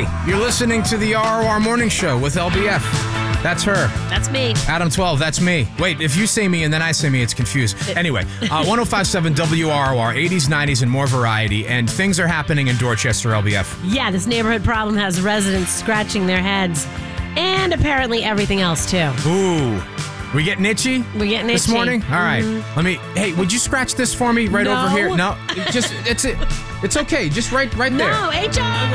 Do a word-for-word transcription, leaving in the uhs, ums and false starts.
Hey, you're listening to the R O R Morning Show with L B F. That's her. That's me. Adam twelve, that's me. Wait, if you say me and then I say me, it's confused. Anyway, uh, one oh five point seven W R O R, eighties, nineties, and more variety. And things are happening in Dorchester, L B F. Yeah, this neighborhood problem has residents scratching their heads. And apparently everything else, too. Ooh. We getting itchy? We're getting This itchy. morning? All right. Mhm. Let me, hey, would you scratch this for me right No. over here? No, just, it's it. It's okay. Just right, right there. No, H R